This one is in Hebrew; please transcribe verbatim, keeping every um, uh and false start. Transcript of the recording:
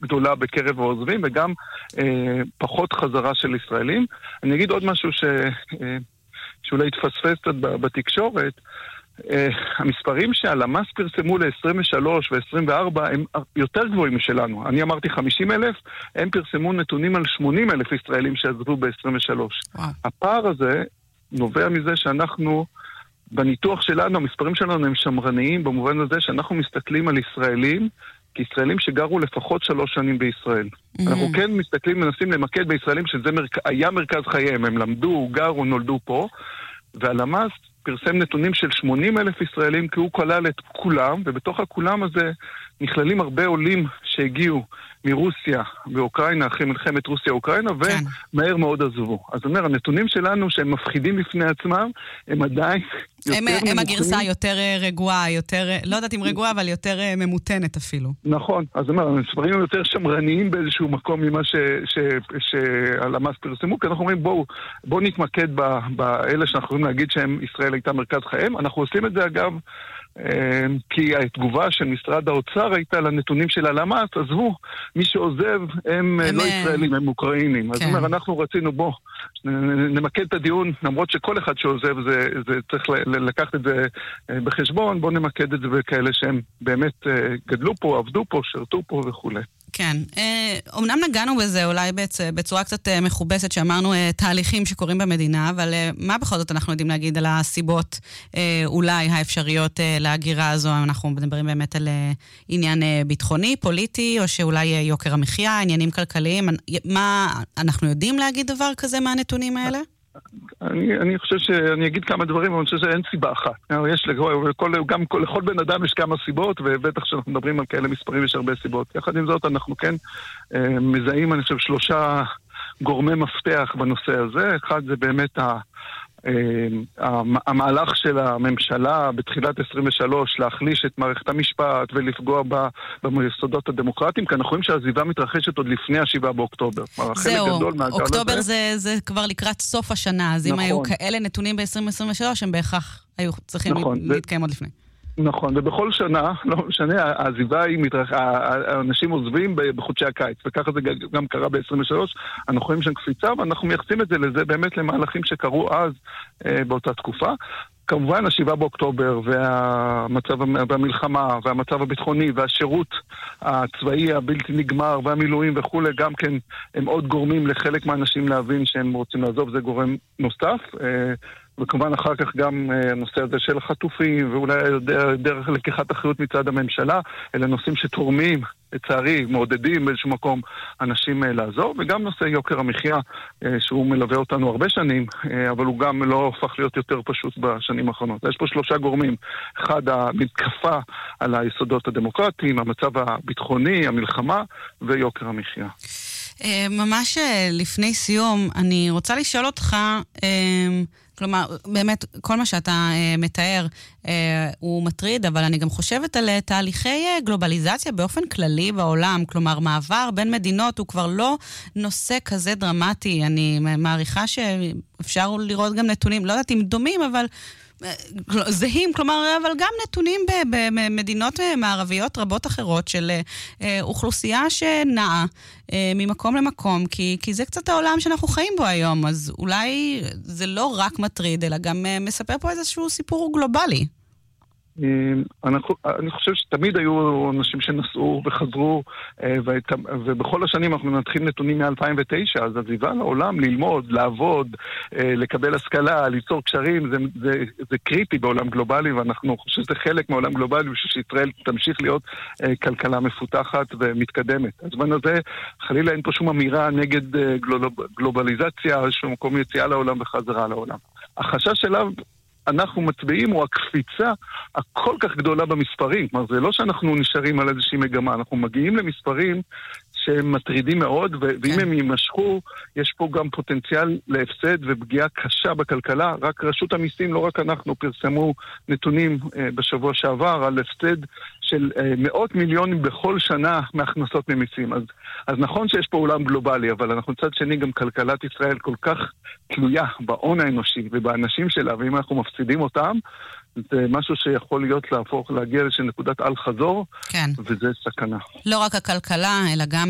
גדולה בקרב העוזבים, וגם אה, פחות חזרה של ישראלים. אני אגיד עוד משהו ש, אה, שאולי התפספס קצת בתקשורת, Uh, המספרים שהלמ"ס פרסמו ל-עשרים ושלוש ו-עשרים וארבע הם יותר גבוהים משלנו. אני אמרתי חמישים אלף, הם פרסמו נתונים על שמונים אלף ישראלים שעזבו ב-עשרים ושלוש. וואו. הפער הזה נובע מזה שאנחנו, בניתוח שלנו, המספרים שלנו הם שמרניים, במובן הזה שאנחנו מסתכלים על ישראלים, כישראלים שגרו לפחות שלוש שנים בישראל. Mm-hmm. אנחנו כן מסתכלים, מנסים למקד בישראלים שזה מרכ... היה מרכז חייהם, הם למדו, גרו, נולדו פה, והלמ"ס פרסם נתונים של שמונים אלף ישראלים, כי הוא כלל את כולם, ובתוך הכולם הזה נכללים הרבה עולים שהגיעו מרוסיה ואוקראינה, אחרי מלחמת רוסיה-אוקראינה, כן. ומהר מאוד עזבו. אז אומר, הנתונים שלנו שהם מפחידים בפני עצמם, הם עדיין יותר הם, ממוכנים. הם הגרסה יותר רגועה, יותר, לא יודעת אם רגועה, אבל יותר ממותנת אפילו. נכון, אז אומר, המספרים הם יותר שמרניים באיזשהו מקום ממה שהלמ"ס פרסמו, כי אנחנו אומרים, בואו, בואו נתמקד באלה שאנחנו יכולים להגיד שהם ישראל הייתה מרכז חייהם. אנחנו עושים את זה אגב, כי התגובה של משרד האוצר הייתה לנתונים של הלמ"ס, עזבו, מי שעוזב הם לא ישראלים, הם אוקראינים. אז אומר, אנחנו רצינו, בוא, נמקד את הדיון, למרות שכל אחד שעוזב זה צריך לקחת את זה בחשבון, בוא נמקד את זה בכאלה שהם באמת גדלו פה, עבדו פה, שרתו פה וכו'. כן, אומנם נגענו בזה אולי בצורה קצת מכובסת שאמרנו תהליכים שקורים במדינה, אבל מה בכל זאת אנחנו יודעים להגיד על הסיבות אולי האפשריות להגירה הזו? אנחנו מדברים באמת על עניין ביטחוני, פוליטי, או שאולי יוקר המחיה, עניינים כלכליים. מה אנחנו יודעים להגיד דבר כזה מהנתונים האלה? אני, אני חושב שאני אגיד כמה דברים, אבל אני חושב שאין סיבה אחת. יש לכל, גם לכל בן אדם יש כמה סיבות, ובטח שאנחנו מדברים על כאלה מספרים יש הרבה סיבות. יחד עם זאת, אנחנו כן אה, מזהים, אני חושב, שלושה גורמי מפתח בנושא הזה. אחד זה באמת ה... המהלך של הממשלה בתחילת עשרים ושלוש להחליש את מערכת המשפט ולפגוע ביסודות הדמוקרטיים, כי אנחנו רואים שהעזיבה מתרחשת עוד לפני השבעה באוקטובר. זהו, אוקטובר זה, זה כבר לקראת סוף השנה, אז אם נכון. היו כאלה נתונים ב-עשרים עשרים ושלוש, הם בהכרח היו צריכים נכון. להתקיים עוד לפני. נכון, ובכל שנה, לא משנה, העזיבה היא, האנשים עוזבים בחודשי הקיץ, וככה זה גם קרה ב-עשרים ושלוש, אנחנו רואים שם קפיצה, ואנחנו מייחסים את זה לזה באמת למהלכים שקרו אז, באותה תקופה. כמובן, השבעה באוקטובר, והמצב, והמלחמה, והמצב הביטחוני, והשירות הצבאי הבלתי נגמר, והמילואים וכו', גם כן הם עוד גורמים לחלק מהאנשים להבין שהם רוצים לעזוב, זה גורם נוסף, וכמובן אחר כך גם הנושא הזה של החטופים, ואולי דרך לקיחת אחריות מצד הממשלה, אלה נושאים שתורמים, לצערי, מעודדים באיזשהו מקום אנשים לעזור, וגם נושא יוקר המחיה, שהוא מלווה אותנו הרבה שנים, אבל הוא גם לא הופך להיות יותר פשוט בשנים האחרונות. יש פה שלושה גורמים. אחד, המתקפה על היסודות הדמוקרטיים, המצב הביטחוני, המלחמה, ויוקר המחיה. ממש לפני סיום, אני רוצה לשאול אותך, כלומר, באמת, כל מה שאתה uh, מתאר uh, הוא מטריד, אבל אני גם חושבת על uh, תהליכי uh, גלובליזציה באופן כללי בעולם. כלומר, מעבר בין מדינות הוא כבר לא נושא כזה דרמטי. אני מעריכה שאפשר לראות גם נתונים, לא יודעת אם דומים, אבל זהים, כלומר, אבל גם נתונים במדינות מערביות רבות אחרות של אוכלוסייה שנעה ממקום למקום, כי, כי זה קצת העולם שאנחנו חיים בו היום, אז אולי זה לא רק מטריד, אלא גם מספר פה איזשהו סיפור גלובלי. אני חושב שתמיד היו אנשים שנסעו וחזרו, ובכל השנים אנחנו מנתחים נתונים מ-אלפיים ותשע, אז עזיבה לעולם ללמוד, לעבוד, לקבל השכלה, ליצור קשרים, זה, זה, זה קריטי בעולם גלובלי, ואנחנו חושבים שזה חלק מהעולם גלובלי, ושישראל תמשיך להיות כלכלה מפותחת ומתקדמת. אז בנו זה, חלילה אין פה שום אמירה נגד גלובליזציה, שום מקום יציאה לעולם וחזרה לעולם. החשש שלו אנחנו מצביעים הוא הקפיצה הכל כך גדולה במספרים. כלומר, זה לא שאנחנו נשארים על איזושהי מגמה, אנחנו מגיעים למספרים שהם מטרידים מאוד, ואם הם יימשכו, יש פה גם פוטנציאל להפסד ופגיעה קשה בכלכלה. רק רשות המיסים, לא רק אנחנו, פרסמו נתונים בשבוע שעבר על הפסד של מאות מיליונים בכל שנה מהכנסות ממיסים. אז, אז נכון שיש פה עולם גלובלי, אבל אנחנו צד שני גם כלכלת ישראל כל כך תלויה בהון האנושי ובאנשים שלה, ואם אנחנו מפסידים אותם, זה משהו שיכול להיות להפוך, להגיע לאיזושהי נקודת על חזור, כן. וזה סכנה. לא רק הכלכלה, אלא גם